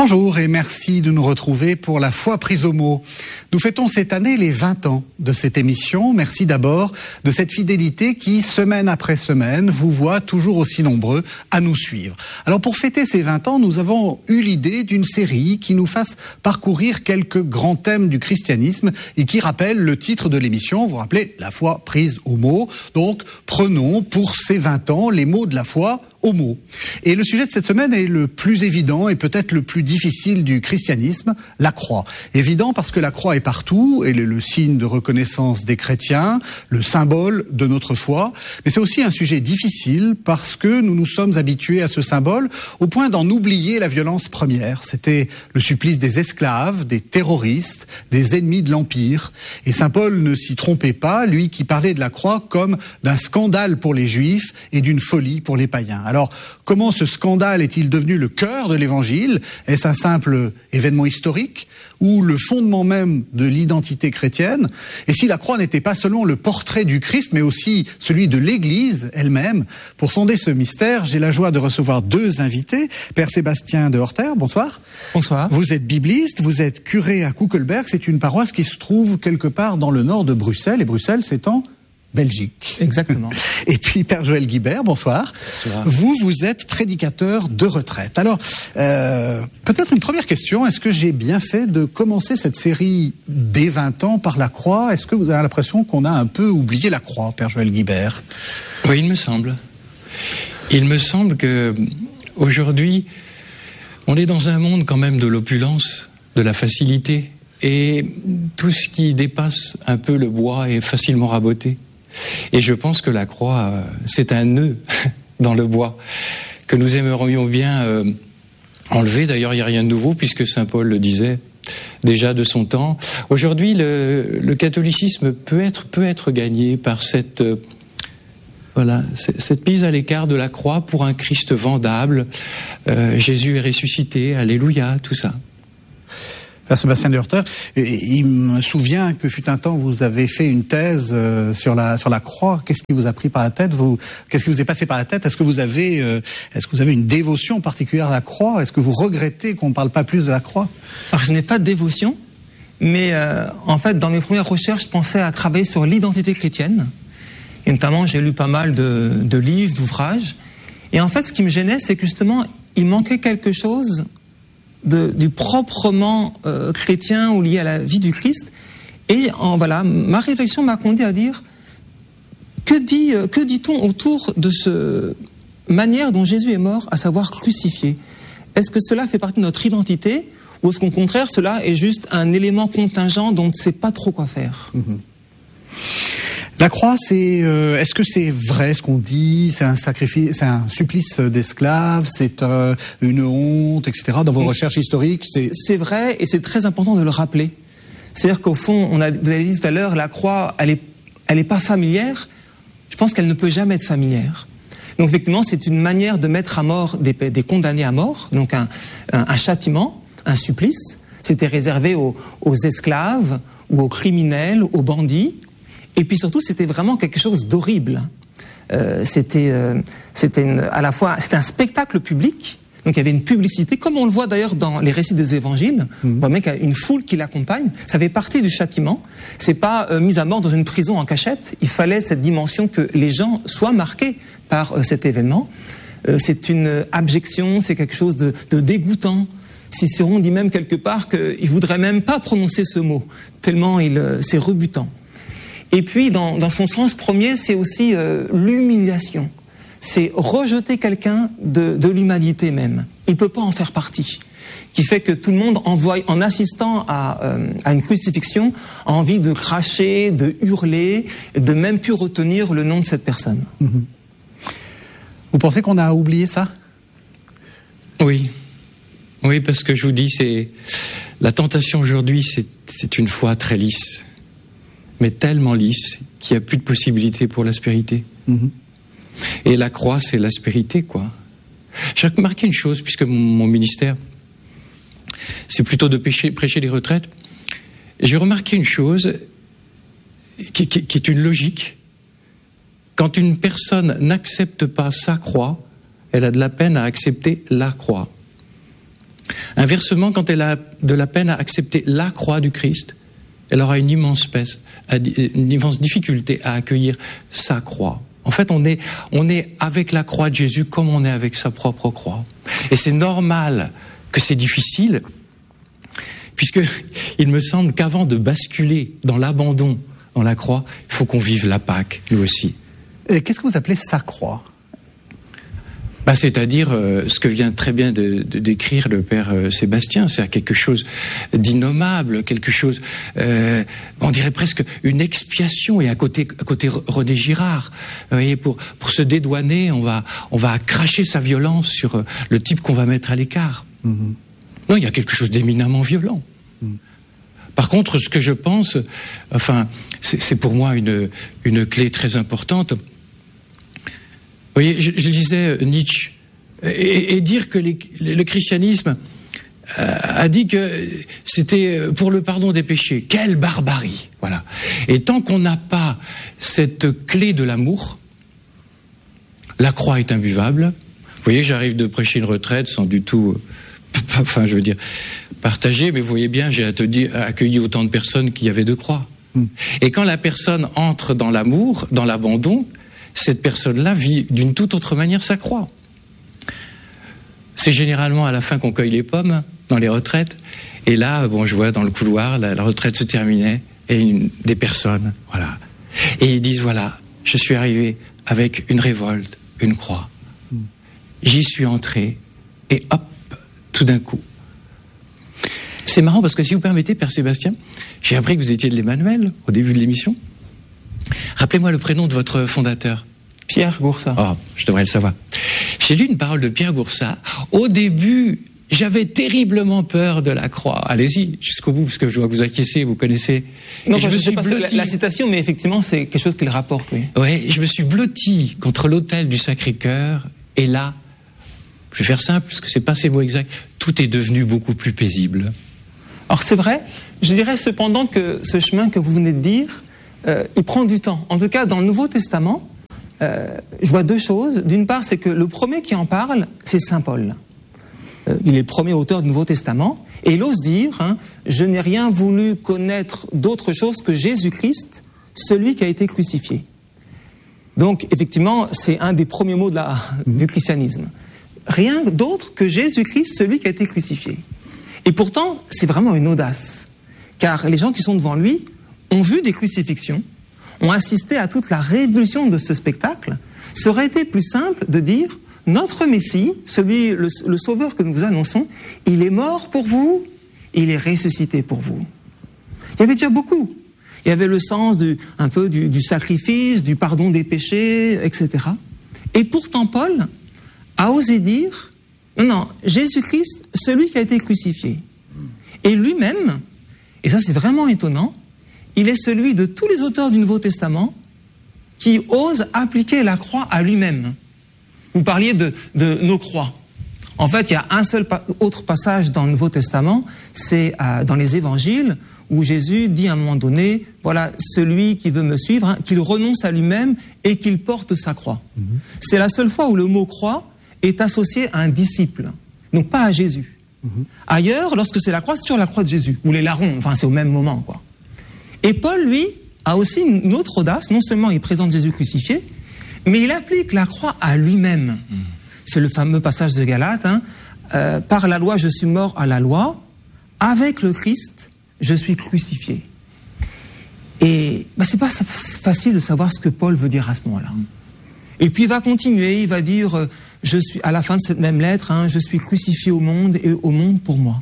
Bonjour et merci de nous retrouver pour La foi prise au mot. Nous fêtons cette année les 20 ans de cette émission. Merci d'abord de cette fidélité qui, semaine après semaine, vous voit toujours aussi nombreux à nous suivre. Alors pour fêter ces 20 ans, nous avons eu l'idée d'une série qui nous fasse parcourir quelques grands thèmes du christianisme et qui rappelle le titre de l'émission. Vous vous rappelez, La foi prise au mot. Donc prenons pour ces 20 ans les mots de la foi au mot. Et le sujet de cette semaine est le plus évident et peut-être le plus difficile du christianisme, la croix. Évident parce que la croix est partout, elle est le signe de reconnaissance des chrétiens, le symbole de notre foi, mais c'est aussi un sujet difficile parce que nous nous sommes habitués à ce symbole au point d'en oublier la violence première. C'était le supplice des esclaves, des terroristes, des ennemis de l'Empire. Et saint Paul ne s'y trompait pas, lui qui parlait de la croix comme d'un scandale pour les Juifs et d'une folie pour les païens. Alors, comment ce scandale est-il devenu le cœur de l'Évangile? Est-ce un simple événement historique ou le fondement même de l'identité chrétienne? Et si la croix n'était pas seulement le portrait du Christ, mais aussi celui de l'Église elle-même? Pour sonder ce mystère, j'ai la joie de recevoir deux invités. Père Sébastien de Horter, bonsoir. Bonsoir. Vous êtes bibliste, vous êtes curé à Koekelberg, c'est une paroisse qui se trouve quelque part dans le nord de Bruxelles, et Bruxelles c'est en Belgique. Exactement. Et puis Père Joël Guibert, bonsoir. Bonsoir. Vous êtes prédicateur de retraite. Alors, peut-être une première question, est-ce que j'ai bien fait de commencer cette série dès 20 ans par la croix? Est-ce que vous avez l'impression qu'on a un peu oublié la croix, Père Joël Guibert? Oui, il me semble. Il me semble que aujourd'hui, on est dans un monde quand même de l'opulence, de la facilité, et tout ce qui dépasse un peu le bois est facilement raboté. Et je pense que la croix, c'est un nœud dans le bois que nous aimerions bien enlever. D'ailleurs, il n'y a rien de nouveau puisque saint Paul le disait déjà de son temps. Aujourd'hui, le catholicisme peut être gagné par cette mise à l'écart de la croix pour un Christ vendable. Jésus est ressuscité, alléluia, tout ça. Père Sébastien de Horter, il me souvient que fut un temps vous avez fait une thèse sur la croix. Qu'est-ce qui vous a pris par la tête? Qu'est-ce qui vous est passé par la tête? Est-ce que vous avez une dévotion particulière à la croix? Est-ce que vous regrettez qu'on ne parle pas plus de la croix? Alors je n'ai pas de dévotion, mais en fait dans mes premières recherches, je pensais à travailler sur l'identité chrétienne. Et notamment j'ai lu pas mal de livres, d'ouvrages. Et en fait ce qui me gênait, c'est que justement il manquait quelque chose du proprement chrétien ou lié à la vie du Christ. Et ma réflexion m'a conduit à dire que dit-on autour de ce manière dont Jésus est mort, à savoir crucifié? Est-ce que cela fait partie de notre identité ou est-ce qu'au contraire cela est juste un élément contingent dont on ne sait pas trop quoi faire? La croix, est-ce que c'est vrai ce qu'on dit? C'est un sacrifice, c'est un supplice d'esclaves, c'est une honte, etc. Dans vos recherches historiques, c'est vrai et c'est très important de le rappeler. C'est-à-dire qu'au fond, vous avez dit tout à l'heure, la croix, elle est pas familière. Je pense qu'elle ne peut jamais être familière. Donc effectivement, c'est une manière de mettre à mort des condamnés à mort, donc un châtiment, un supplice. C'était réservé aux esclaves ou aux criminels, aux bandits. Et puis surtout, c'était vraiment quelque chose d'horrible. C'était un spectacle public. Donc il y avait une publicité, comme on le voit d'ailleurs dans les récits des évangiles. On voit bien qu'il y a une foule qui l'accompagne. Ça fait partie du châtiment. C'est pas mis à mort dans une prison en cachette. Il fallait cette dimension que les gens soient marqués par cet événement. C'est une abjection, c'est quelque chose de dégoûtant. Cicéron dit même quelque part qu'il voudrait même pas prononcer ce mot, tellement c'est rebutant. Et puis, dans son sens premier, c'est aussi l'humiliation. C'est rejeter quelqu'un de l'humanité même. Il ne peut pas en faire partie. Qui fait que tout le monde, en assistant à une crucifixion, a envie de cracher, de hurler, de même plus retenir le nom de cette personne. Vous pensez qu'on a oublié ça? Oui. Oui, parce que je vous dis, la tentation aujourd'hui, c'est une foi très lisse. Mais tellement lisse qu'il n'y a plus de possibilité pour l'aspérité. Et la croix, c'est l'aspérité, quoi. J'ai remarqué une chose, puisque mon ministère, c'est plutôt de prêcher les retraites. J'ai remarqué une chose qui est une logique. Quand une personne n'accepte pas sa croix, elle a de la peine à accepter la croix. Inversement, quand elle a de la peine à accepter la croix du Christ, elle aura une immense difficulté à accueillir sa croix. En fait, on est avec la croix de Jésus comme on est avec sa propre croix. Et c'est normal que c'est difficile, puisque il me semble qu'avant de basculer dans l'abandon, dans la croix, il faut qu'on vive la Pâque, nous aussi. Et qu'est-ce que vous appelez sa croix ? C'est-à-dire ce que vient très bien de décrire le père Sébastien, c'est quelque chose d'innommable, quelque chose, on dirait presque une expiation, et à côté René Girard. Vous voyez, pour se dédouaner, on va cracher sa violence sur le type qu'on va mettre à l'écart. Mm-hmm. Non, il y a quelque chose d'éminemment violent. Mm. Par contre, ce que je pense, c'est pour moi une clé très importante. Vous voyez, je disais Nietzsche, et dire que le christianisme a dit que c'était pour le pardon des péchés. Quelle barbarie, voilà. Et tant qu'on n'a pas cette clé de l'amour, la croix est imbuvable. Vous voyez, j'arrive de prêcher une retraite sans du tout, partager, mais vous voyez bien, j'ai accueilli autant de personnes qu'il y avait de croix. Et quand la personne entre dans l'amour, dans l'abandon, cette personne-là vit d'une toute autre manière sa croix. C'est généralement à la fin qu'on cueille les pommes dans les retraites. Et là, je vois dans le couloir, la retraite se terminait, et des personnes, voilà. Et ils disent, voilà, je suis arrivé avec une révolte, une croix. J'y suis entré, et hop, tout d'un coup. C'est marrant parce que si vous permettez, Père Sébastien, j'ai appris que vous étiez de l'Emmanuel au début de l'émission. Rappelez-moi le prénom de votre fondateur. Pierre Goursat. Oh, je devrais le savoir. J'ai lu une parole de Pierre Goursat. Au début, j'avais terriblement peur de la croix. Allez-y, jusqu'au bout, parce que je vois que vous acquiescez, vous connaissez. Non, je ne sais pas la citation, mais effectivement, c'est quelque chose qu'il rapporte, oui. Oui, je me suis blotti contre l'autel du Sacré-Cœur, et là, je vais faire simple, parce que c'est pas ces mots exacts, tout est devenu beaucoup plus paisible. Alors c'est vrai, je dirais cependant que ce chemin que vous venez de dire, il prend du temps. En tout cas, dans le Nouveau Testament, je vois deux choses. D'une part, c'est que le premier qui en parle, c'est Saint Paul. Il est le premier auteur du Nouveau Testament, et il ose dire, je n'ai rien voulu connaître d'autre chose que Jésus-Christ, celui qui a été crucifié. Donc, effectivement, c'est un des premiers mots du christianisme. Rien d'autre que Jésus-Christ, celui qui a été crucifié. Et pourtant, c'est vraiment une audace, car les gens qui sont devant lui ont vu des crucifixions, ont assisté à toute la révolution de ce spectacle. Ça aurait été plus simple de dire, notre Messie, le Sauveur que nous vous annonçons, il est mort pour vous, il est ressuscité pour vous. Il y avait déjà beaucoup. Il y avait le sens du sacrifice, du pardon des péchés, etc. Et pourtant, Paul a osé dire, non, Jésus-Christ, celui qui a été crucifié. Et lui-même, et ça c'est vraiment étonnant, il est celui de tous les auteurs du Nouveau Testament qui ose appliquer la croix à lui-même. Vous parliez de nos croix. En fait, il y a un seul autre passage dans le Nouveau Testament, c'est dans les Évangiles, où Jésus dit à un moment donné, voilà, celui qui veut me suivre, qu'il renonce à lui-même et qu'il porte sa croix. C'est la seule fois où le mot croix est associé à un disciple, donc pas à Jésus. Ailleurs, lorsque c'est la croix, c'est sur la croix de Jésus, ou les larrons, c'est au même moment, quoi. Et Paul, lui, a aussi une autre audace, non seulement il présente Jésus crucifié, mais il applique la croix à lui-même. C'est le fameux passage de Galates, par la loi je suis mort à la loi, avec le Christ je suis crucifié. Et c'est pas facile de savoir ce que Paul veut dire à ce moment-là. Et puis il va continuer, il va dire, je suis à la fin de cette même lettre, je suis crucifié au monde et au monde pour moi.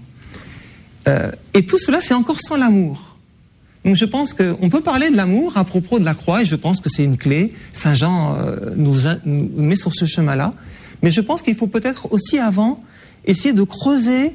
Et tout cela, c'est encore sans l'amour. Donc je pense qu'on peut parler de l'amour à propos de la croix, et je pense que c'est une clé. Saint Jean nous met sur ce chemin-là. Mais je pense qu'il faut peut-être aussi avant essayer de creuser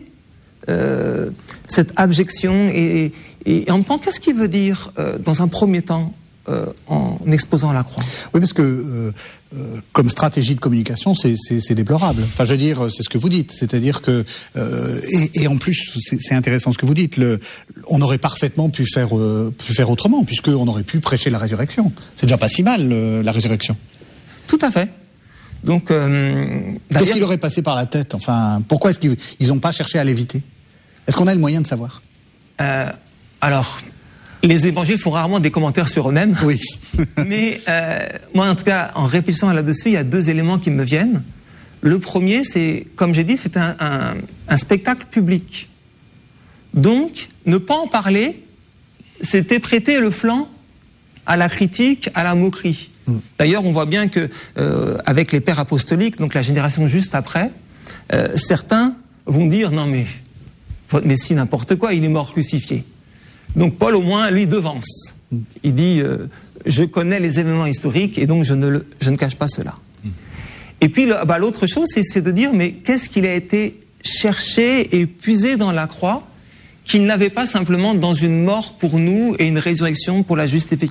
cette abjection et en même temps, qu'est-ce qu'il veut dire dans un premier temps en exposant la croix? Oui, parce que comme stratégie de communication, c'est déplorable. Enfin, je veux dire, c'est ce que vous dites. C'est-à-dire que et en plus, c'est intéressant ce que vous dites. On aurait parfaitement pu faire autrement, puisqu'on aurait pu prêcher la résurrection. C'est déjà pas si mal la résurrection. Tout à fait. Donc, qu'est-ce qui leur est passé par la tête? Enfin, pourquoi est-ce qu'ils n'ont pas cherché à l'éviter? Est-ce qu'on a le moyen de savoir? Alors, les évangiles font rarement des commentaires sur eux-mêmes. Oui. Mais moi, en tout cas, en réfléchissant là-dessus, il y a deux éléments qui me viennent. Le premier, c'est, comme j'ai dit, c'est un spectacle public. Donc, ne pas en parler, c'était prêter le flanc à la critique, à la moquerie. D'ailleurs, on voit bien que avec les pères apostoliques, donc la génération juste après, certains vont dire « Non mais, votre Messie, n'importe quoi, il est mort crucifié ». Donc Paul, au moins, lui, devance. Il dit « Je connais les événements historiques et donc je ne cache pas cela ». Et puis, l'autre chose, c'est de dire « Mais qu'est-ce qu'il a été cherché et puisé dans la croix qu'il n'avait pas simplement dans une mort pour nous et une résurrection pour la justification ?»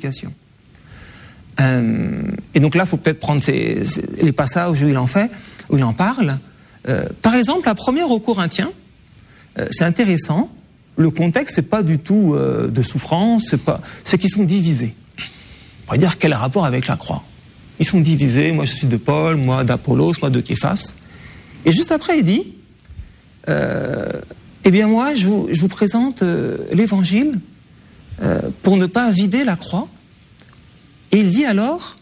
Et donc là, il faut peut-être prendre les passages où il en parle. Par exemple, la première aux Corinthiens, c'est intéressant. Le contexte, c'est pas du tout de souffrance, c'est qu'ils sont divisés. On pourrait dire quel rapport avec la croix. Ils sont divisés. Moi, je suis de Paul, moi d'Apollos, moi de Képhas. Et juste après, il dit eh bien moi, je vous présente l'Évangile pour ne pas vider la croix. Et il dit alors,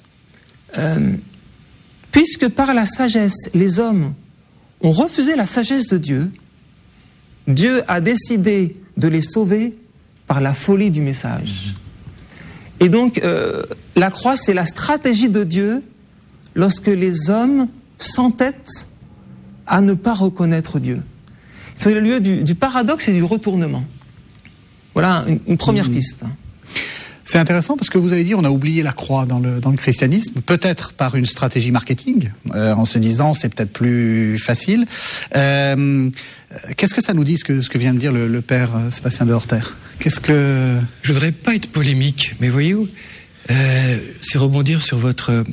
puisque par la sagesse, les hommes ont refusé la sagesse de Dieu, Dieu a décidé de les sauver par la folie du message. Et donc, la croix, c'est la stratégie de Dieu lorsque les hommes s'entêtent à ne pas reconnaître Dieu. C'est le lieu du paradoxe et du retournement. Voilà une première piste. C'est intéressant parce que vous avez dit on a oublié la croix dans le christianisme, peut-être par une stratégie marketing, en se disant c'est peut-être plus facile. Qu'est-ce que ça nous dit ce que vient de dire le père Sébastien de Horter? Je voudrais pas être polémique, mais voyez-vous, c'est rebondir sur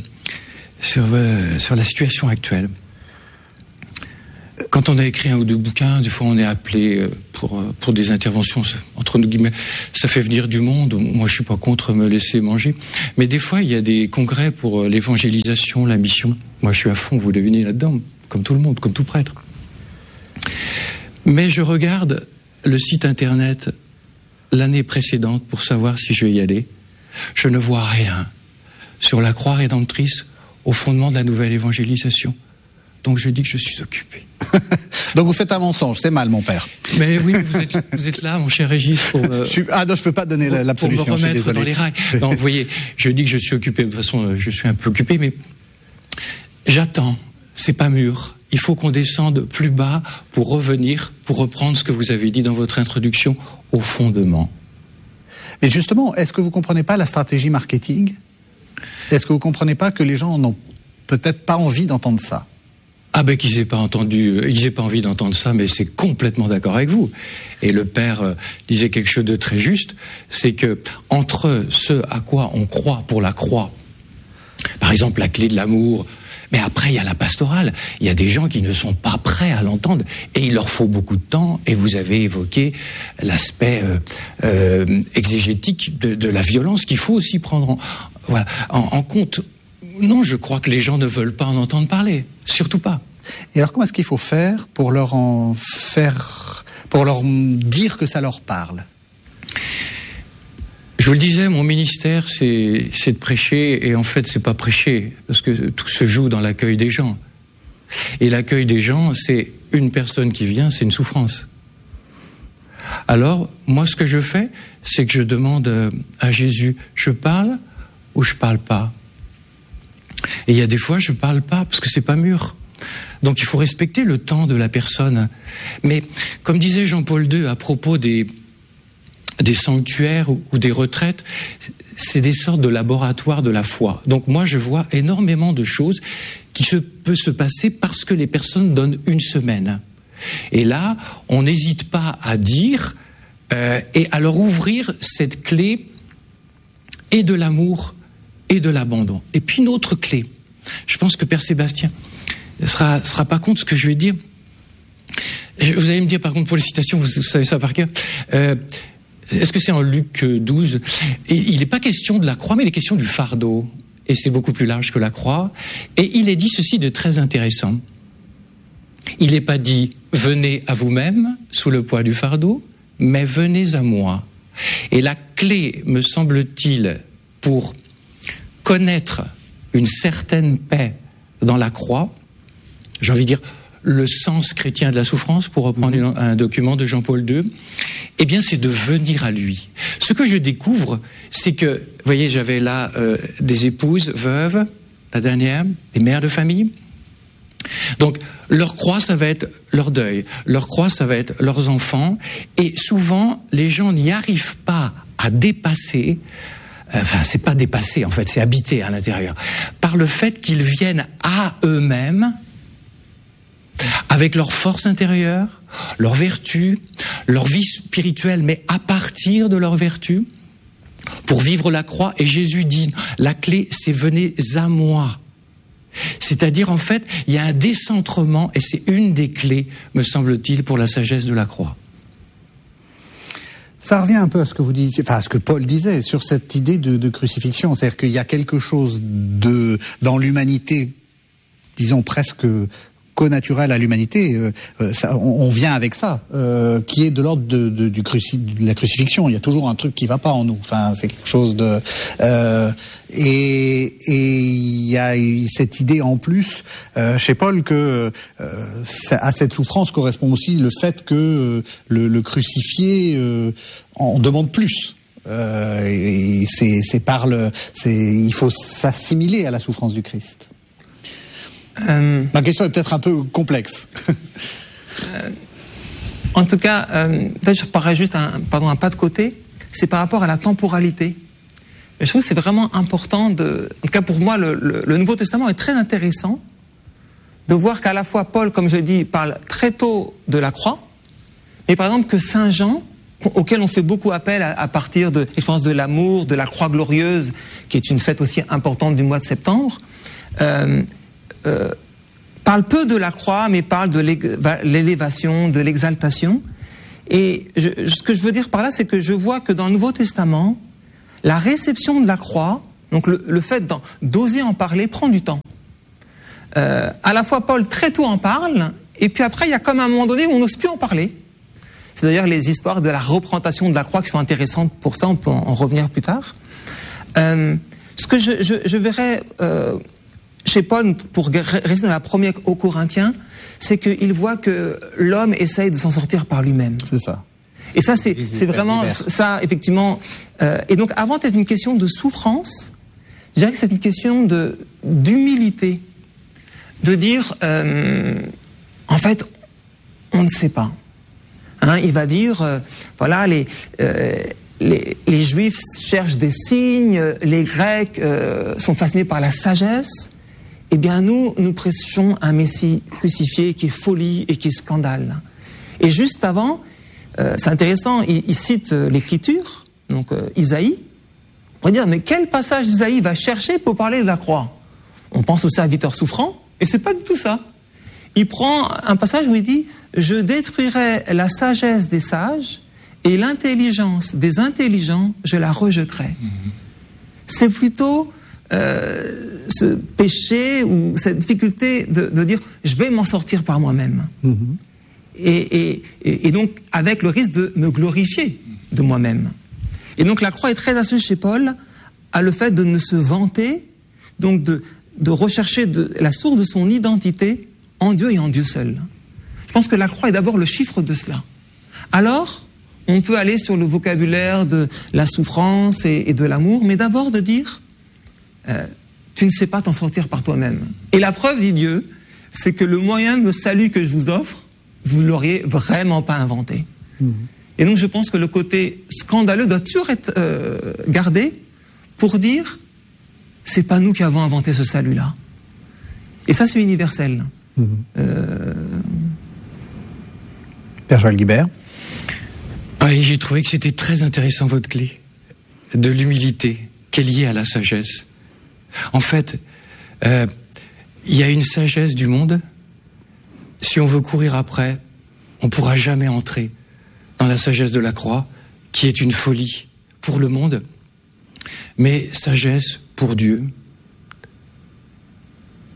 sur la situation actuelle. Quand on a écrit un ou deux bouquins, des fois on est appelé pour des interventions, entre nous guillemets, ça fait venir du monde. Moi je suis pas contre me laisser manger, mais des fois il y a des congrès pour l'évangélisation, la mission. Moi je suis à fond, vous devinez, là-dedans, comme tout le monde, comme tout prêtre. Mais je regarde le site internet l'année précédente pour savoir si je vais y aller. Je ne vois rien sur la croix rédemptrice au fondement de la nouvelle évangélisation. Donc je dis que je suis occupé. Donc vous faites un mensonge, c'est mal, mon père. Mais oui, vous êtes là, mon cher Régis, pour me... non, je peux pas donner l'absolution, pour me remettre dans les rails. Non, vous voyez, je dis que je suis occupé. De toute façon, je suis un peu occupé, mais j'attends. C'est pas mûr. Il faut qu'on descende plus bas pour revenir, pour reprendre ce que vous avez dit dans votre introduction, au fondement. Mais justement, est-ce que vous comprenez pas la stratégie marketing? Est-ce que vous comprenez pas que les gens n'ont peut-être pas envie d'entendre ça? Ah ben qu'ils aient pas envie d'entendre ça, mais c'est complètement d'accord avec vous. Et le père disait quelque chose de très juste, c'est que entre ce à quoi on croit pour la croix, par exemple la clé de l'amour, mais après il y a la pastorale, il y a des gens qui ne sont pas prêts à l'entendre et il leur faut beaucoup de temps. Et vous avez évoqué l'aspect exégétique de la violence qu'il faut aussi prendre en compte. Non, je crois que les gens ne veulent pas en entendre parler, surtout pas. Et alors comment est-ce qu'il faut faire pour leur dire que ça leur parle? Je vous le disais, mon ministère, c'est de prêcher, et en fait, c'est pas prêcher, parce que tout se joue dans l'accueil des gens. Et l'accueil des gens, c'est une personne qui vient, c'est une souffrance. Alors, moi, ce que je fais, c'est que je demande à Jésus, je parle ou je parle pas? Et il y a des fois, je parle pas, parce que c'est pas mûr. Donc il faut respecter le temps de la personne. Mais, comme disait Jean-Paul II à propos des sanctuaires ou des retraites, c'est des sortes de laboratoires de la foi. Donc moi, je vois énormément de choses qui peuvent se passer parce que les personnes donnent une semaine. Et là, on n'hésite pas à dire et à leur ouvrir cette clé et de l'amour et de l'abandon. Et puis une autre clé. Je pense que Père Sébastien sera pas contre ce que je vais dire. Vous allez me dire, par contre, pour les citations, vous savez ça par cœur. Est-ce que c'est en Luc 12 ? Et il n'est pas question de la croix, mais il est question du fardeau. et c'est beaucoup plus large que la croix. Et il est dit ceci de très intéressant. Il n'est pas dit « venez à vous-même sous le poids du fardeau », mais « venez à moi ». Et la clé, me semble-t-il, pour connaître une certaine paix dans la croix, j'ai envie de dire le sens chrétien de la souffrance, pour reprendre un document de Jean-Paul II, eh bien c'est de venir à lui. Ce que je découvre, c'est que, vous voyez, j'avais là des épouses veuves, la dernière, des mères de famille. Donc, leur croix, ça va être leur deuil. Leur croix, ça va être leurs enfants. Et souvent, les gens n'y arrivent pas à dépasser, enfin, c'est pas dépasser, en fait, c'est habiter à l'intérieur, par le fait qu'ils viennent à eux-mêmes, avec leur force intérieure, leur vertu, leur vie spirituelle, mais à partir de leur vertu, pour vivre la croix. Et Jésus dit, la clé, c'est venez à moi. C'est-à-dire, en fait, il y a un décentrement, et c'est une des clés, me semble-t-il, pour la sagesse de la croix. Ça revient un peu à ce que vous disiez, enfin à ce que Paul disait sur cette idée de crucifixion, c'est-à-dire qu'il y a quelque chose dans l'humanité, disons presque connaturel à l'humanité, on vient avec ça, qui est de l'ordre de la crucifixion. Il y a toujours un truc qui va pas en nous. Enfin, c'est quelque chose de et il y a cette idée en plus chez Paul que à cette souffrance correspond aussi le fait que le crucifié en demande plus. Et il faut s'assimiler à la souffrance du Christ. Ma question est peut-être un peu complexe. En tout cas, peut-être je reparais juste un pas de côté. C'est par rapport à la temporalité. Et je trouve que c'est vraiment important en tout cas pour moi, le Nouveau Testament est très intéressant de voir qu'à la fois Paul, comme je dis, parle très tôt de la croix, mais par exemple que Saint Jean, auquel on fait beaucoup appel à partir de l'expérience de l'amour, de la croix glorieuse, qui est une fête aussi importante du mois de septembre, parle peu de la croix, mais parle de l'élévation, de l'exaltation. Et ce que je veux dire par là, c'est que je vois que dans le Nouveau Testament, la réception de la croix, donc le fait d'oser en parler, prend du temps. À la fois, Paul très tôt en parle, et puis après, il y a comme un moment donné où on n'ose plus en parler. C'est d'ailleurs les histoires de la représentation de la croix qui sont intéressantes pour ça, on peut en revenir plus tard. Ce que je verrais chez Paul, pour rester dans la première aux Corinthiens, c'est qu'il voit que l'homme essaye de s'en sortir par lui-même. C'est ça. Et ça, c'est vraiment ça, effectivement. Et donc, avant d'être une question de souffrance, je dirais que c'est une question d'humilité. De dire, en fait, on ne sait pas. Il va dire, voilà, les Juifs cherchent des signes, les Grecs sont fascinés par la sagesse. Eh bien, nous prêchons un Messie crucifié qui est folie et qui est scandale. Et juste avant, c'est intéressant, il cite l'Écriture, donc Isaïe. On va dire, mais quel passage d'Isaïe va chercher pour parler de la croix? On pense au serviteur souffrant, et c'est pas du tout ça. Il prend un passage où il dit « Je détruirai la sagesse des sages, et l'intelligence des intelligents, je la rejetterai. » C'est plutôt ce péché ou cette difficulté de dire « je vais m'en sortir par moi-même ». Et donc avec le risque de me glorifier de moi-même. Et donc la croix est très associée chez Paul à le fait de ne se vanter, donc de rechercher la source de son identité en Dieu et en Dieu seul. Je pense que la croix est d'abord le chiffre de cela. Alors, on peut aller sur le vocabulaire de la souffrance et de l'amour, mais d'abord de dire tu ne sais pas t'en sortir par toi-même. Et la preuve, dit Dieu, c'est que le moyen de salut que je vous offre, vous ne l'auriez vraiment pas inventé. Et donc je pense que le côté scandaleux doit toujours être gardé pour dire c'est pas nous qui avons inventé ce salut-là. Et ça, c'est universel. Père Joël Guibert. Oui, j'ai trouvé que c'était très intéressant votre clé de l'humilité qui est liée à la sagesse. En fait, il y a une sagesse du monde. Si on veut courir après, on ne pourra jamais entrer dans la sagesse de la croix, qui est une folie pour le monde, mais sagesse pour Dieu.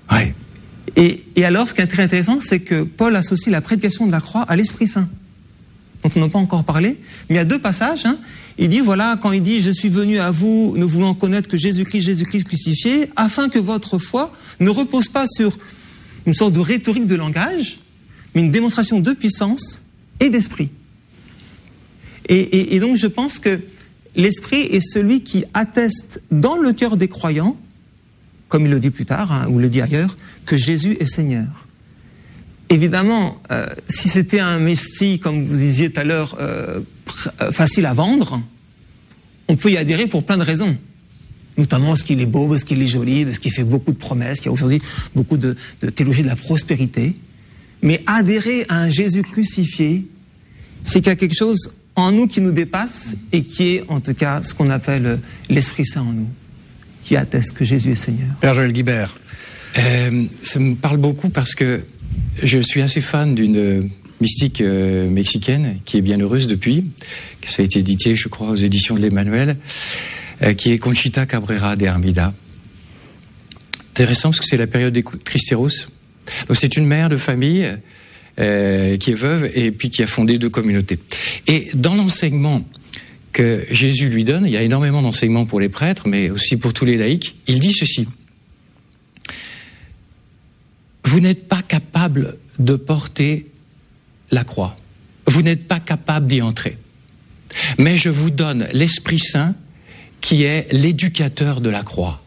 Ouais. Et alors, ce qui est très intéressant, c'est que Paul associe la prédication de la croix à l'Esprit Saint, dont on n'a pas encore parlé. Mais il y a 2 passages. Il dit, voilà, quand il dit « Je suis venu à vous, nous voulons connaître que Jésus-Christ crucifié, afin que votre foi ne repose pas sur une sorte de rhétorique de langage, mais une démonstration de puissance et d'esprit. » Et donc, je pense que l'Esprit est celui qui atteste dans le cœur des croyants, comme il le dit plus tard, ou le dit ailleurs, que Jésus est Seigneur. Évidemment, si c'était un Messie, comme vous disiez tout à l'heure, facile à vendre, on peut y adhérer pour plein de raisons. Notamment parce qu'il est beau, parce qu'il est joli, parce qu'il fait beaucoup de promesses, il y a aujourd'hui beaucoup de théologie de la prospérité. Mais adhérer à un Jésus crucifié, c'est qu'il y a quelque chose en nous qui nous dépasse et qui est en tout cas ce qu'on appelle l'Esprit Saint en nous, qui atteste que Jésus est Seigneur. Père Joël Guibert. Ça me parle beaucoup parce que je suis assez fan d'une mystique mexicaine qui est bienheureuse depuis, ça a été édité, je crois, aux éditions de l'Emmanuel, qui est Conchita Cabrera de Armida. Intéressant parce que c'est la période des Cristeros. Donc c'est une mère de famille qui est veuve et puis qui a fondé 2 communautés. Et dans l'enseignement que Jésus lui donne, il y a énormément d'enseignements pour les prêtres, mais aussi pour tous les laïcs, il dit ceci. Vous n'êtes pas capable de porter la croix. Vous n'êtes pas capable d'y entrer. Mais je vous donne l'Esprit Saint qui est l'éducateur de la croix.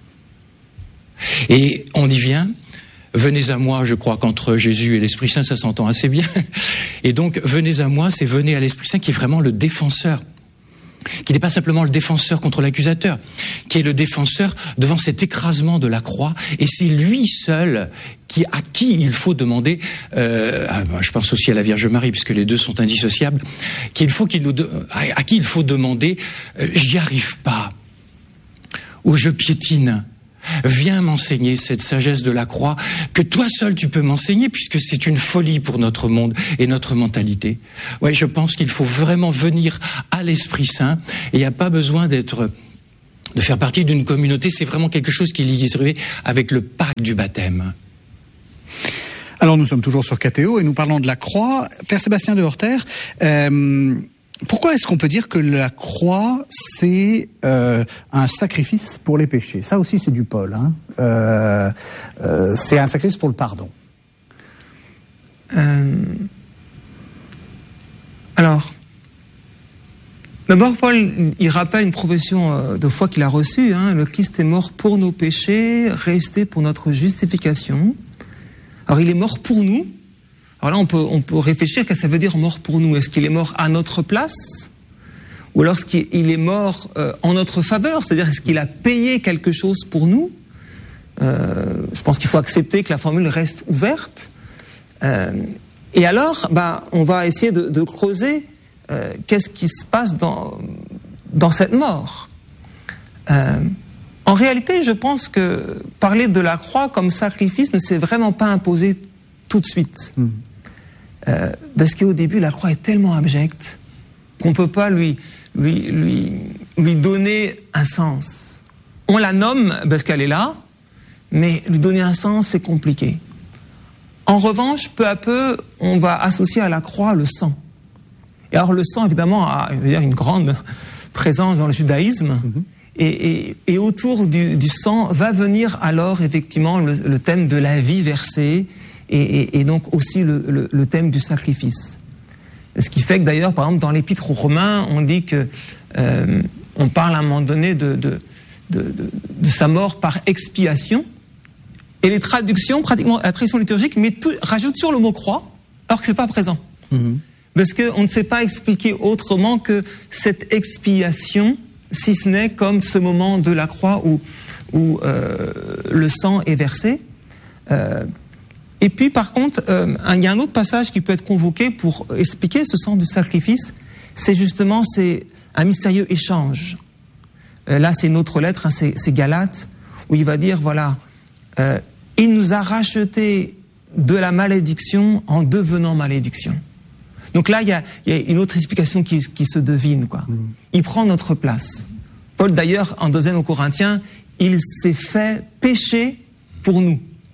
Et on y vient. Venez à moi, je crois qu'entre Jésus et l'Esprit Saint, ça s'entend assez bien. Et donc, venez à moi, c'est venez à l'Esprit Saint qui est vraiment le défenseur. Qui n'est pas simplement le défenseur contre l'accusateur, qui est le défenseur devant cet écrasement de la croix, et c'est lui seul à qui il faut demander, je pense aussi à la Vierge Marie, puisque les 2 sont indissociables, à qui il faut demander, j'y arrive pas, ou je piétine. Viens m'enseigner cette sagesse de la croix que toi seul tu peux m'enseigner puisque c'est une folie pour notre monde et notre mentalité. Ouais, je pense qu'il faut vraiment venir à l'Esprit Saint et il n'y a pas besoin de faire partie d'une communauté, c'est vraiment quelque chose qui est lié avec le pacte du baptême. Alors nous sommes toujours sur KTO et nous parlons de la croix. Père Sébastien de Horter, pourquoi est-ce qu'on peut dire que la croix, c'est un sacrifice pour les péchés? Ça aussi, c'est du Paul. C'est un sacrifice pour le pardon. Alors, d'abord, Paul, il rappelle une profession de foi qu'il a reçue. Le Christ est mort pour nos péchés, resté pour notre justification. Alors, il est mort pour nous. Alors là, on peut réfléchir qu'est-ce que ça veut dire mort pour nous. Est-ce qu'il est mort à notre place? Ou alors est-ce qu'il est mort en notre faveur? C'est-à-dire, est-ce qu'il a payé quelque chose pour nous? Je pense qu'il faut accepter que la formule reste ouverte. Et alors, on va essayer de creuser qu'est-ce qui se passe dans cette mort. En réalité, je pense que parler de la croix comme sacrifice ne s'est vraiment pas imposé tout de suite. Parce qu'au début, la croix est tellement abjecte qu'on ne peut pas lui donner un sens. On la nomme parce qu'elle est là, mais lui donner un sens, c'est compliqué. En revanche, peu à peu, on va associer à la croix le sang. Et alors le sang, évidemment, a une grande présence dans le judaïsme. Et autour du sang va venir alors effectivement le thème de la vie versée et donc aussi le thème du sacrifice. Ce qui fait que d'ailleurs, par exemple, dans l'Épître aux Romains, on dit que on parle à un moment donné de sa mort par expiation. Et les traductions, pratiquement la traduction liturgique, rajoute sur le mot croix, alors que c'est pas présent. Parce qu'on ne sait pas expliquer autrement que cette expiation, si ce n'est comme ce moment de la croix où le sang est versé. Et puis, par contre, il y a un autre passage qui peut être convoqué pour expliquer ce sens du sacrifice. C'est un mystérieux échange. Là, c'est une autre lettre, c'est Galates, où il va dire, voilà, il nous a racheté de la malédiction en devenant malédiction. Donc là, il y a une autre explication qui se devine, quoi. Il prend notre place. Paul, d'ailleurs, en 2 Corinthiens, il s'est fait péché pour nous.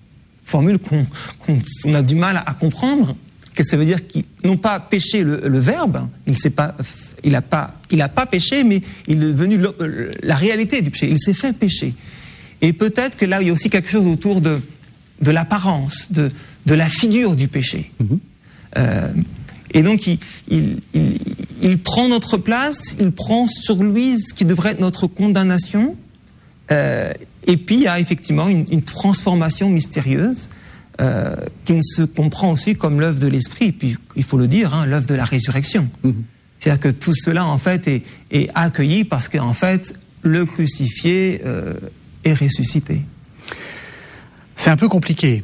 formule qu'on a du mal à comprendre. Qu'est-ce que ça veut dire qu'il non pas péché le verbe, il n'a pas péché, mais il est devenu la réalité du péché. Il s'est fait pécher. Et peut-être que là, il y a aussi quelque chose autour de l'apparence, de la figure du péché. Et donc, il prend notre place, il prend sur lui ce qui devrait être notre condamnation. Et puis, il y a effectivement une transformation mystérieuse qui se comprend aussi comme l'œuvre de l'Esprit. Et puis, il faut le dire, hein, l'œuvre de la résurrection. C'est-à-dire que tout cela, en fait, est accueilli parce qu'en fait, le crucifié est ressuscité. C'est un peu compliqué.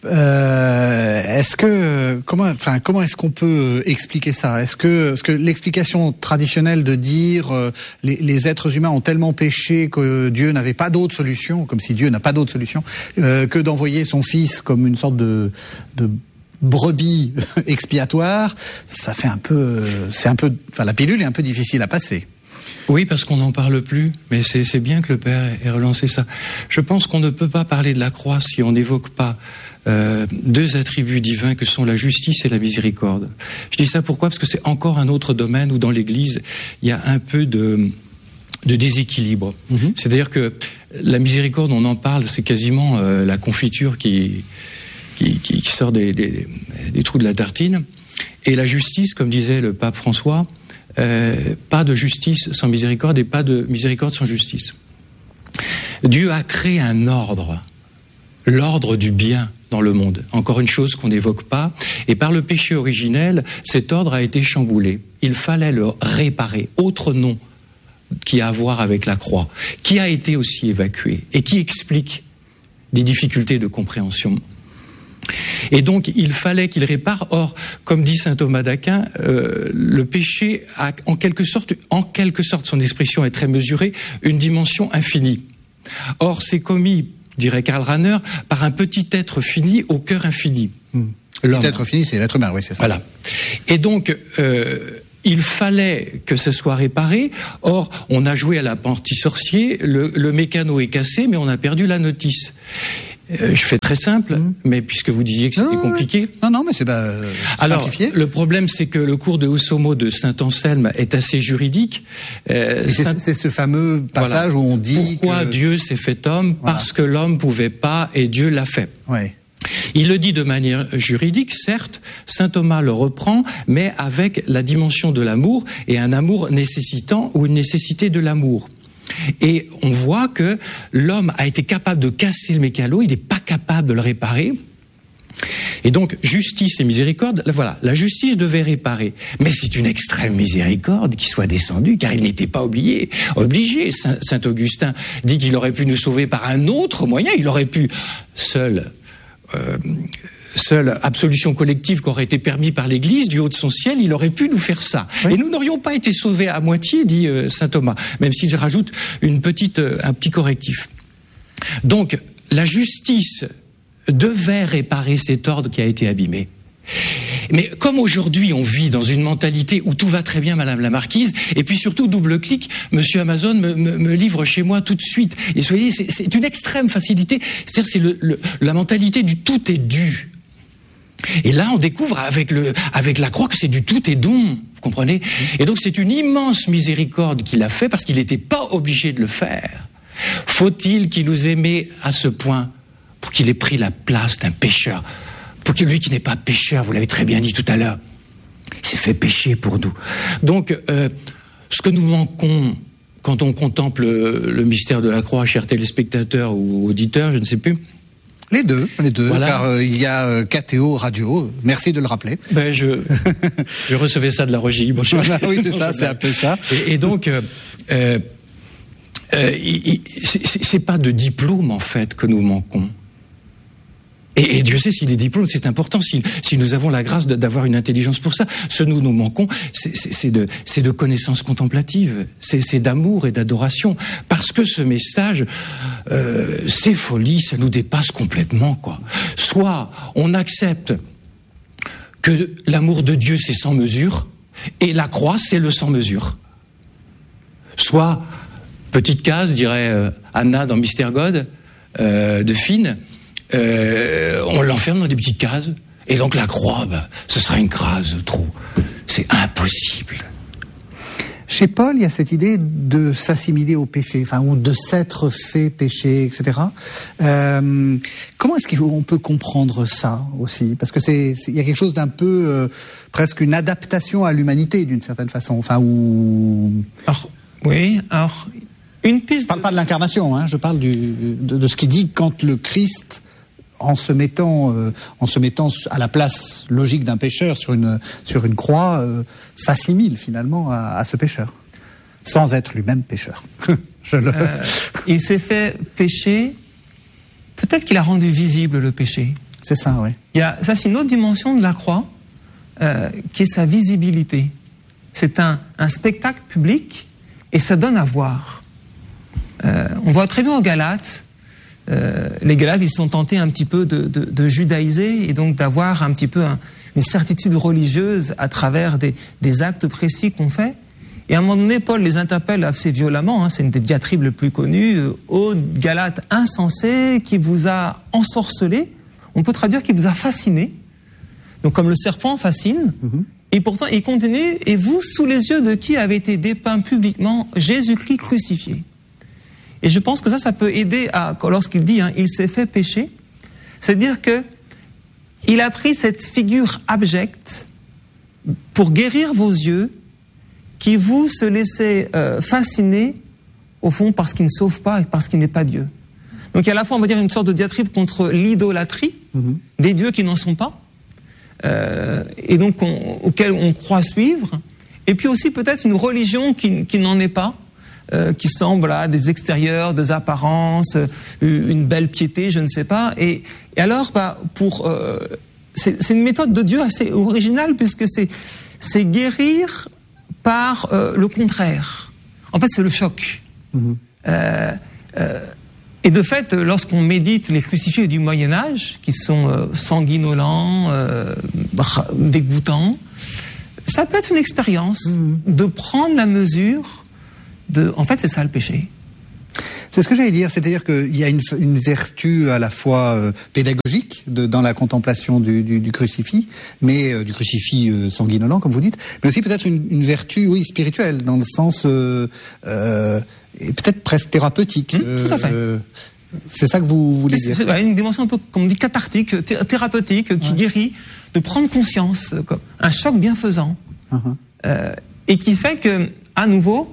Comment est-ce qu'on peut expliquer ça? Est-ce que l'explication traditionnelle de dire les êtres humains ont tellement péché que Dieu n'avait pas d'autre solution, comme si Dieu n'a pas d'autre solution que d'envoyer son fils comme une sorte de brebis expiatoire, la pilule est un peu difficile à passer. Oui, parce qu'on n'en parle plus, mais c'est bien que le Père ait relancé ça. Je pense qu'on ne peut pas parler de la croix si on n'évoque pas deux attributs divins que sont la justice et la miséricorde. Je dis ça pourquoi? Parce que c'est encore un autre domaine où dans l'Église, il y a un peu de déséquilibre. C'est-à-dire que la miséricorde, on en parle, c'est quasiment la confiture qui sort des trous de la tartine. Et la justice, comme disait le pape François, pas de justice sans miséricorde et pas de miséricorde sans justice. Dieu a créé un ordre, l'ordre du bien dans le monde. Encore une chose qu'on n'évoque pas. Et par le péché originel, cet ordre a été chamboulé. Il fallait le réparer. Autre nom qui a à voir avec la croix, qui a été aussi évacué et qui explique des difficultés de compréhension. Et donc, il fallait qu'il répare. Or, comme dit saint Thomas d'Aquin, le péché a en quelque sorte, son expression est très mesurée, une dimension infinie. Or, c'est commis, dirait Karl Rahner, par un petit être fini au cœur infini. Petit être fini, c'est l'être humain, oui, c'est ça. Voilà. Et donc, il fallait que ce soit réparé. Or, on a joué à l'apprenti sorcier, le mécano est cassé, mais on a perdu la notice. Je fais très simple, mais puisque vous disiez que c'était compliqué. Non, mais c'est alors, simplifié. Le problème, c'est que le cours de Hosomo de saint Anselme est assez juridique. C'est ce fameux passage où on dit pourquoi Dieu s'est fait homme, parce que l'homme pouvait pas et Dieu l'a fait. Ouais. Il le dit de manière juridique, certes, saint Thomas le reprend, mais avec la dimension de l'amour et un amour nécessitant ou une nécessité de l'amour. Et on voit que l'homme a été capable de casser le mécano, il n'est pas capable de le réparer. Et donc, justice et miséricorde, voilà, la justice devait réparer. Mais c'est une extrême miséricorde qui soit descendue, car il n'était pas obligé. Saint Augustin dit qu'il aurait pu nous sauver par un autre moyen, il aurait pu seule absolution collective qui aurait été permise par l'Église, du haut de son ciel, il aurait pu nous faire ça. Oui. Et nous n'aurions pas été sauvés à moitié, dit saint Thomas, même s'il rajoute un petit correctif. Donc, la justice devait réparer cet ordre qui a été abîmé. Mais comme aujourd'hui on vit dans une mentalité où tout va très bien, Madame la Marquise, et puis surtout double clic, Monsieur Amazon me livre chez moi tout de suite. Et vous voyez, c'est une extrême facilité. C'est-à-dire c'est la mentalité du tout est dû. Et là, on découvre avec la croix que c'est du tout est don, vous comprenez? Et donc c'est une immense miséricorde qu'il a fait parce qu'il n'était pas obligé de le faire. Faut-il qu'il nous aimait à ce point pour qu'il ait pris la place d'un pécheur? Pour que lui qui n'est pas pécheur, vous l'avez très bien dit tout à l'heure, il s'est fait pécher pour nous. Donc, ce que nous manquons quand on contemple le mystère de la croix, chers téléspectateurs ou auditeurs, je ne sais plus. Les deux, voilà. Car il y a KTO Radio, merci de le rappeler. Ben je recevais ça de la Rogie. Bon, oui, c'est ça, c'est un peu ça. Et donc, c'est pas de diplôme, en fait, que nous manquons. Et Dieu sait si les diplômes, c'est important, si nous avons la grâce d'avoir une intelligence pour ça. Ce nous manquons, c'est de connaissance contemplative, c'est d'amour et d'adoration. Parce que ce message, c'est folie, ça nous dépasse complètement, quoi. Soit on accepte que l'amour de Dieu, c'est sans mesure, et la croix, c'est le sans mesure. Soit, petite case, dirait Anna dans Mystère God, de Finn, on l'enferme dans des petites cases. Et donc la croix, ce sera une case trop. C'est impossible. Chez Paul, il y a cette idée de s'assimiler au péché, ou de s'être fait pécher, etc. Comment est-ce qu'on peut comprendre ça aussi? Parce que il y a quelque chose d'un peu presque une adaptation à l'humanité d'une certaine façon, Alors, une piste. Je parle pas de l'incarnation, je parle de ce qu'il dit quand le Christ, en se mettant à la place logique d'un pécheur sur une croix, s'assimile finalement à ce pécheur, sans être lui-même pécheur. Il s'est fait pécher. Peut-être qu'il a rendu visible le péché. C'est ça, oui. Ça, c'est une autre dimension de la croix, qui est sa visibilité. C'est un spectacle public et ça donne à voir. On voit très bien aux Galates. Les Galates, ils sont tentés un petit peu de judaïser et donc d'avoir un petit peu une certitude religieuse à travers des actes précis qu'on fait. Et à un moment donné, Paul les interpelle assez violemment, c'est une des diatribes les plus connues, ô Galates insensés, qui vous a ensorcelé. On peut traduire qui vous a fasciné. Donc comme le serpent fascine. Et pourtant, il continue, et vous, sous les yeux de qui avait été dépeint publiquement Jésus-Christ crucifié. Et je pense que ça peut aider lorsqu'il dit il s'est fait pécher, c'est-à-dire que il a pris cette figure abjecte pour guérir vos yeux qui vous se laissez fasciner au fond parce qu'il ne sauve pas et parce qu'il n'est pas Dieu. Donc il y a à la fois, on va dire, une sorte de diatribe contre l'idolâtrie des dieux qui n'en sont pas, et donc auxquels on croit suivre, et puis aussi peut-être une religion qui n'en est pas, qui semble des extérieurs, des apparences, une belle piété, je ne sais pas. Et alors, c'est une méthode de Dieu assez originale, puisque c'est guérir par le contraire. En fait, c'est le choc. Et de fait, lorsqu'on médite les crucifiés du Moyen-Âge, qui sont sanguinolents, dégoûtants, ça peut être une expérience de prendre la mesure en fait, c'est ça le péché. C'est ce que j'allais dire, c'est-à-dire qu'il y a une vertu à la fois pédagogique dans la contemplation du crucifix, mais du crucifix sanguinolent, comme vous dites, mais aussi peut-être une vertu, spirituelle, dans le sens et peut-être presque thérapeutique. Tout à fait. C'est ça que vous voulez dire. C'est une dimension un peu, comme on dit, cathartique, thérapeutique, qui guérit, de prendre conscience, comme un choc bienfaisant, et qui fait que, à nouveau,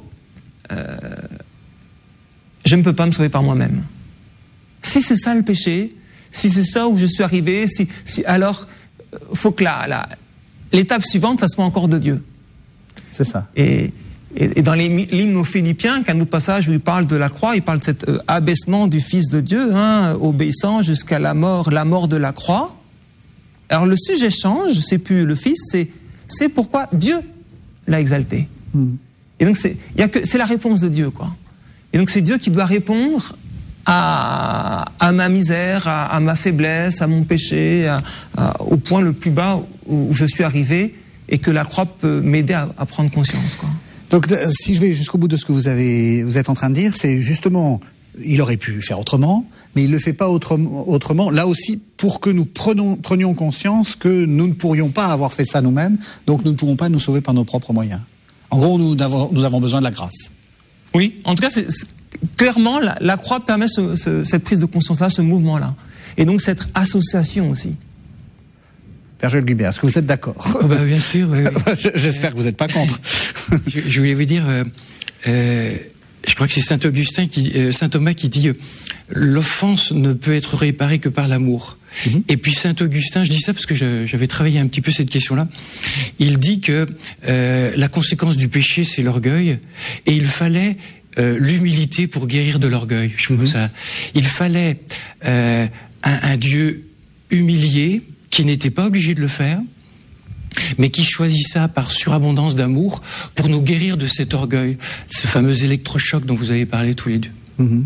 je ne peux pas me sauver par moi-même. Si c'est ça le péché, si c'est ça où je suis arrivé, alors faut que l'étape suivante, ça soit encore de Dieu. C'est ça. Et dans l'hymne aux Philippiens, qu'un autre passage où il parle de la croix, il parle de cet abaissement du Fils de Dieu, obéissant jusqu'à la mort de la croix. Alors le sujet change, c'est plus le Fils, c'est pourquoi Dieu l'a exalté. Et donc c'est la réponse de Dieu, quoi. Et donc c'est Dieu qui doit répondre à ma misère, à ma faiblesse, à mon péché, au point le plus bas où je suis arrivé, et que la croix peut m'aider à prendre conscience, quoi. Donc si je vais jusqu'au bout de ce que vous êtes en train de dire, c'est justement, il aurait pu faire autrement, mais il le fait pas autrement. Là aussi, pour que nous prenions conscience que nous ne pourrions pas avoir fait ça nous-mêmes, donc nous ne pourrons pas nous sauver par nos propres moyens. En gros, nous avons besoin de la grâce. Oui, en tout cas, clairement, la croix permet cette prise de conscience-là, ce mouvement-là. Et donc cette association aussi. Père Joël Guibert, est-ce que vous êtes d'accord? Bien sûr. Oui. J'espère que vous n'êtes pas contre. Je voulais vous dire, je crois que c'est Saint Thomas qui dit l'offense ne peut être réparée que par l'amour. Et puis Saint Augustin, je dis ça parce que j'avais travaillé un petit peu cette question-là, il dit que la conséquence du péché, c'est l'orgueil, et il fallait l'humilité pour guérir de l'orgueil. Je trouve ça. Il fallait un Dieu humilié, qui n'était pas obligé de le faire, mais qui choisit ça par surabondance d'amour pour nous guérir de cet orgueil, ce fameux électrochoc dont vous avez parlé tous les deux.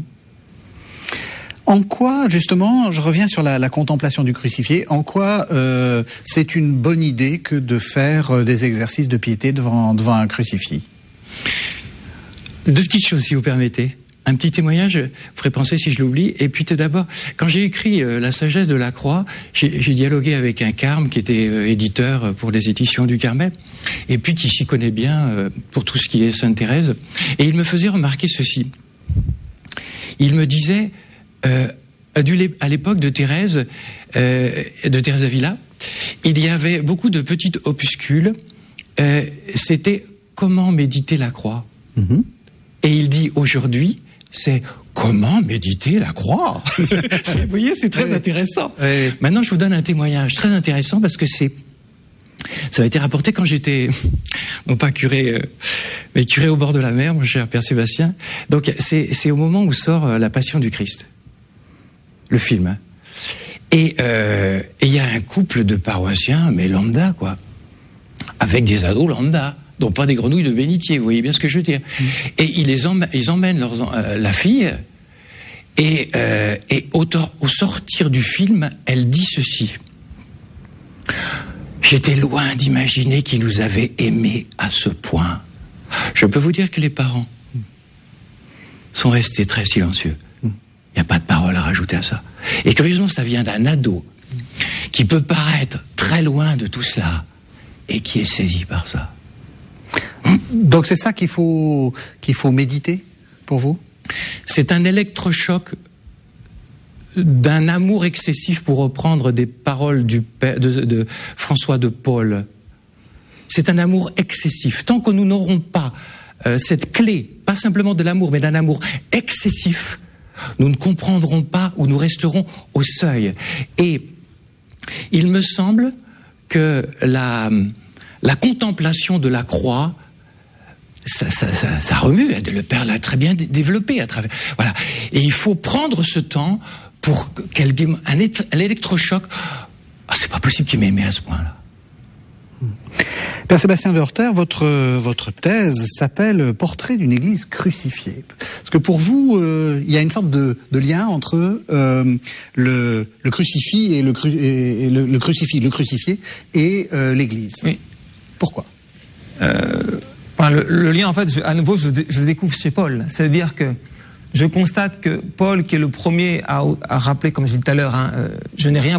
En quoi, justement, je reviens sur la contemplation du crucifié, en quoi c'est une bonne idée que de faire des exercices de piété devant un crucifix? Deux petites choses, si vous permettez. un petit témoignage, je ferai penser si je l'oublie. Et puis tout d'abord, quand j'ai écrit La sagesse de la croix, j'ai dialogué avec un carme qui était éditeur pour les éditions du Carmel, et puis qui s'y connaît bien pour tout ce qui est Sainte Thérèse. Et il me faisait remarquer ceci. Il me disait, à l'époque de Thérèse Avila, il y avait beaucoup de petits opuscules. C'était comment méditer la croix. Mm-hmm. Et il dit aujourd'hui, c'est comment méditer la croix. Vous voyez, c'est très intéressant. Oui. Maintenant, je vous donne un témoignage très intéressant parce que ça a été rapporté quand j'étais, non pas curé, mais curé au bord de la mer, mon cher Père Sébastien. Donc, c'est au moment où sort La Passion du Christ, le film. Hein. Et il y a un couple de paroissiens, mais lambda, quoi, avec des ados lambda. Donc pas des grenouilles de bénitier, vous voyez bien ce que je veux dire. Et ils emmènent la fille, et au sortir du film, elle dit ceci. J'étais loin d'imaginer qu'ils nous avaient aimés à ce point. Je peux vous dire que les parents sont restés très silencieux. Il n'y a pas de parole à rajouter à ça. Et curieusement, ça vient d'un ado qui peut paraître très loin de tout cela et qui est saisi par ça. Donc c'est ça qu'il faut méditer pour vous ? C'est un électrochoc d'un amour excessif, pour reprendre des paroles de François de Paul. C'est un amour excessif. Tant que nous n'aurons pas cette clé, pas simplement de l'amour, mais d'un amour excessif, nous ne comprendrons pas ou nous resterons au seuil. Et il me semble que la contemplation de la croix, ça remue. Le Père l'a très bien développé à travers. Voilà. Et il faut prendre ce temps pour un électrochoc. C'est pas possible qu'il m'ait aimé à ce point-là. Père Sébastien de Horter, votre thèse s'appelle Portrait d'une Église crucifiée. Parce que pour vous, il y a une sorte de lien entre le crucifix et le crucifié et l'Église. Oui. Pourquoi ? Le lien, en fait, à nouveau, je le découvre chez Paul. C'est-à-dire que je constate que Paul, qui est le premier à rappeler, comme je disais tout à l'heure, je n'ai rien